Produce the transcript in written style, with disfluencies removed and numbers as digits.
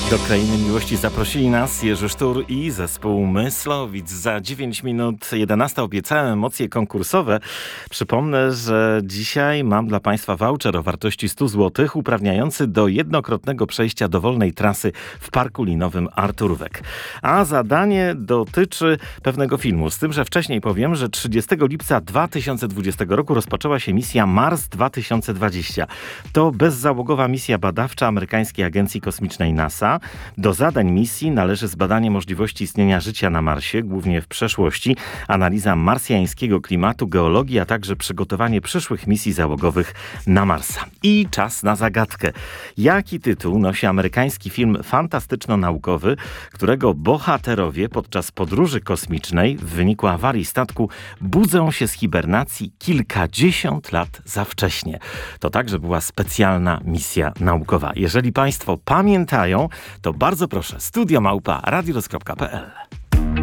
Do Krainy Miłości zaprosili nas Jerzy Sztur i zespół Myslowic. Za 9 minut 11 obiecałem emocje konkursowe. Przypomnę, że dzisiaj mam dla Państwa voucher o wartości 100 zł uprawniający do jednokrotnego przejścia dowolnej trasy w Parku Linowym Arturówek. A zadanie dotyczy pewnego filmu. Z tym, że wcześniej powiem, że 30 lipca 2020 roku rozpoczęła się misja Mars 2020. To bezzałogowa misja badawcza amerykańskiej agencji kosmicznej NASA. Do zadań misji należy zbadanie możliwości istnienia życia na Marsie, głównie w przeszłości, analiza marsjańskiego klimatu, geologii, a także przygotowanie przyszłych misji załogowych na Marsa. I czas na zagadkę. Jaki tytuł nosi amerykański film fantastyczno-naukowy, którego bohaterowie podczas podróży kosmicznej w wyniku awarii statku budzą się z hibernacji kilkadziesiąt lat za wcześnie? To także była specjalna misja naukowa. Jeżeli Państwo pamiętają, to bardzo proszę, studio@radiorys.pl.